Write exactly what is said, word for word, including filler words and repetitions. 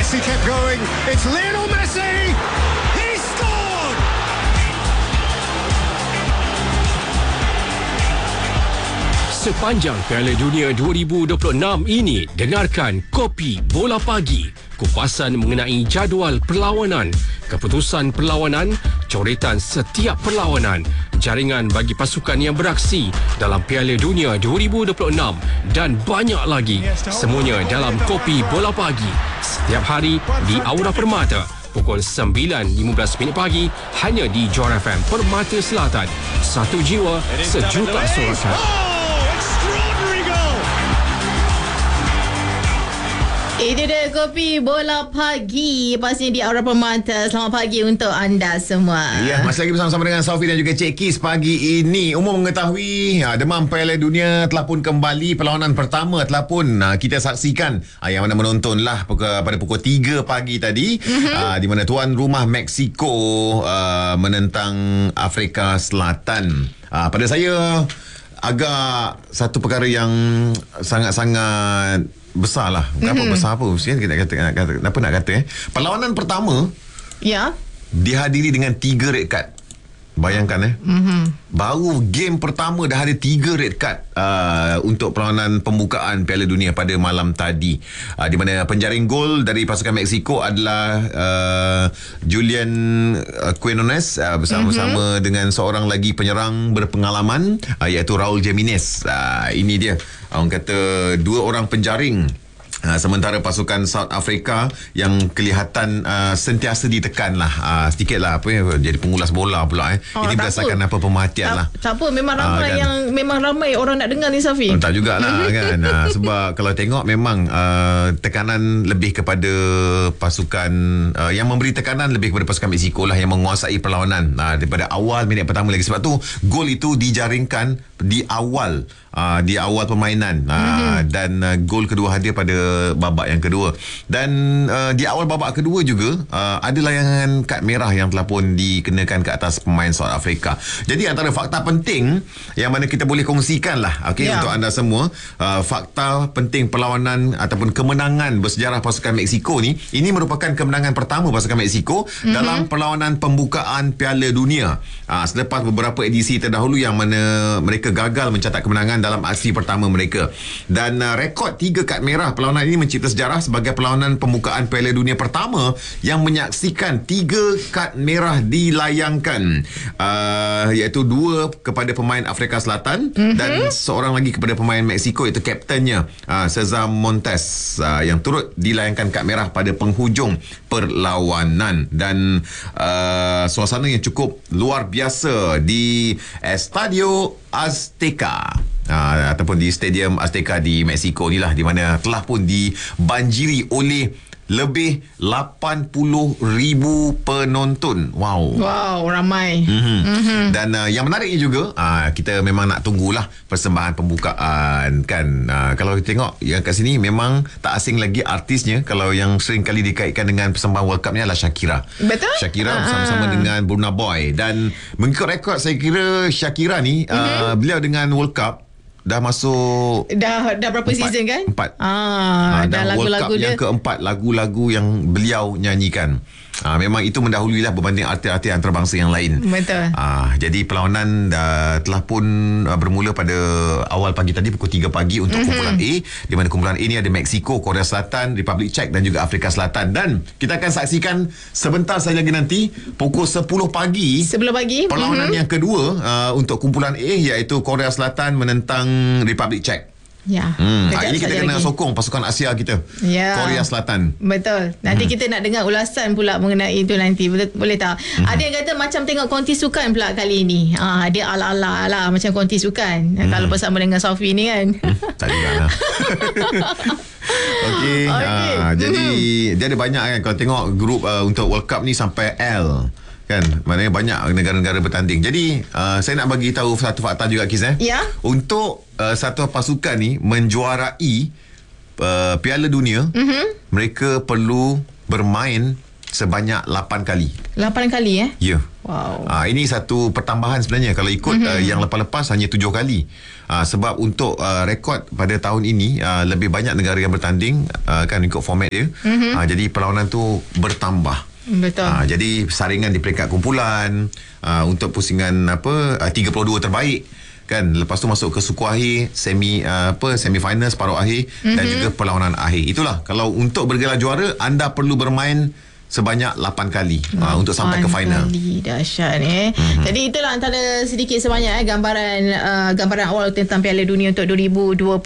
Messi kept going. It's Lionel Messi. He scored. Sepanjang Piala Dunia dua ribu dua puluh enam ini, dengarkan Kopi Bola Pagi. Kupasan mengenai jadual perlawanan, keputusan perlawanan, coretan setiap perlawanan, jaringan bagi pasukan yang beraksi dalam Piala Dunia dua ribu dua puluh enam dan banyak lagi. Semuanya dalam Kopi Bola Pagi. Setiap hari di Aura Permata pukul sembilan lima belas minit pagi hanya di Johor F M Permata Selatan. Satu jiwa, sejuta sorakan. Itu dia Kopi Bola Pagi, pastinya di Aura Permata. Selamat pagi untuk anda semua. Ya, masih lagi bersama-sama dengan Sofi dan juga Cik Kis pagi ini. Umum mengetahui ha, demam Piala Dunia telah pun kembali. Perlawanan pertama telah pun ha, kita saksikan ha, yang mana menontonlah pukul, pada pukul tiga pagi tadi, mm-hmm. ha, di mana tuan rumah Mexico ha, menentang Afrika Selatan. Ha, pada saya agak satu perkara yang sangat-sangat besar lah. Berapa mm-hmm. besar apa usia kita kata, nak kata, apa nak kata eh? Perlawanan pertama ya dihadiri dengan tiga red card. Bayangkan eh. Mm-hmm. Baru game pertama dah ada tiga red card uh, untuk perlawanan pembukaan Piala Dunia pada malam tadi. Uh, di mana penjaring gol dari pasukan Mexico adalah uh, Julian uh, Quinones uh, bersama-sama mm-hmm. dengan seorang lagi penyerang berpengalaman uh, iaitu Raul Jimenez. Uh, ini dia. Orang kata dua orang penjaring. Uh, sementara pasukan South Africa yang kelihatan uh, sentiasa ditekan lah uh, sedikit lah apa ya, jadi pengulas bola pula eh. Oh, ini berdasarkan apa pemerhatian tak, lah tak apa, memang ramai uh, kan, yang memang ramai orang nak dengar ni Safi. Tak jugalah kan uh, sebab kalau tengok memang uh, tekanan lebih kepada pasukan uh, yang memberi tekanan lebih kepada pasukan Mexico lah yang menguasai perlawanan uh, daripada awal minit pertama lagi. Sebab tu gol itu dijaringkan di awal uh, di awal permainan uh, mm-hmm. dan uh, gol kedua hadir pada babak yang kedua. Dan uh, di awal babak kedua juga uh, ada layangan kad merah yang telah pun dikenakan ke atas pemain South Africa. Jadi antara fakta penting yang mana kita boleh kongsikan lah okay, yeah. untuk anda semua, uh, fakta penting perlawanan ataupun kemenangan bersejarah pasukan Mexico ni, ini merupakan kemenangan pertama pasukan Mexico mm-hmm. dalam perlawanan pembukaan Piala Dunia uh, selepas beberapa edisi terdahulu yang mana mereka gagal mencatat kemenangan dalam aksi pertama mereka. Dan uh, rekod tiga kad merah perlawanan ini mencipta sejarah sebagai perlawanan pembukaan Piala Dunia pertama yang menyaksikan tiga kad merah dilayangkan, uh, iaitu dua kepada pemain Afrika Selatan mm-hmm. dan seorang lagi kepada pemain Mexico iaitu kaptennya uh, Cesar Montes uh, yang turut dilayangkan kad merah pada penghujung perlawanan. Dan uh, suasana yang cukup luar biasa di Estadio Azteca Uh, ataupun di Stadium Azteca di Mexico ni lah, di mana telah pun dibanjiri oleh lebih lapan puluh ribu penonton. Wow. Wow, ramai. Mm-hmm. Mm-hmm. Dan uh, yang menariknya juga, uh, kita memang nak tunggulah persembahan pembukaan kan. Uh, kalau kita tengok yang kat sini memang tak asing lagi artisnya. Kalau yang sering kali dikaitkan dengan persembahan World Cup ni adalah Shakira. Betul? Shakira uh-huh. bersama-sama dengan Burna Boy. Dan mengikut rekod saya kira Shakira ni mm-hmm. uh, beliau dengan World Cup dah masuk dah dah berapa empat, season kan? Empat. Ah, ha, dah lagu-lagu dia yang keempat, lagu-lagu yang beliau nyanyikan. Ha, memang itu mendahului lah berbanding artis-artis antarabangsa yang lain. Betul. Ha, jadi perlawanan dah, telah pun uh, bermula pada awal pagi tadi pukul tiga pagi untuk mm-hmm. kumpulan A, di mana kumpulan A ni ada Mexico, Korea Selatan, Republik Czech dan juga Afrika Selatan. Dan kita akan saksikan sebentar saja lagi nanti pukul sepuluh pagi sepuluh pagi perlawanan mm-hmm. yang kedua uh, untuk kumpulan A, iaitu Korea Selatan menentang Republik Czech. Ya. Hmm. Ha, ini kita kena lagi sokong pasukan Asia kita. Ya. Korea Selatan. Betul. Nanti hmm. kita nak dengar ulasan pula mengenai itu nanti. Betul, boleh tak? Hmm. Ada yang kata macam tengok konti sukan pula kali ini. Ah, dia ala-ala lah macam konti sukan. Hmm. Kalau bersama dengan Sofi ni kan. Hmm. Tak juga lah. Okey. Okay. Ha, jadi hmm. dia ada banyak kan. Kalau tengok grup uh, untuk World Cup ni sampai L. Kan, maknanya banyak negara-negara bertanding. Jadi uh, saya nak bagi tahu satu fakta juga Kiz eh. Ya. Untuk uh, satu pasukan ni menjuarai uh, Piala Dunia, mm-hmm. mereka perlu bermain sebanyak lapan kali. lapan kali eh? Ya. Wow. Ah, ini satu pertambahan sebenarnya. Kalau ikut mm-hmm. uh, yang lepas-lepas hanya tujuh kali. Ah, sebab untuk uh, rekod pada tahun ini uh, lebih banyak negara yang bertanding uh, kan ikut format dia. Mm-hmm. Ah, jadi perlawanan tu bertambah. Betul. Ah, jadi saringan di peringkat kumpulan uh, untuk pusingan apa uh, tiga puluh dua terbaik kan, lepas tu masuk ke suku akhir, semi uh, apa semi final separuh akhir mm-hmm. dan juga perlawanan akhir. Itulah, kalau untuk bergelar juara anda perlu bermain sebanyak lapan kali uh, untuk sampai ke final. Kali dahsyat eh. Mm-hmm. Jadi itulah antara sedikit sebanyak eh gambaran uh, gambaran awal tentang Piala Dunia untuk dua ribu dua puluh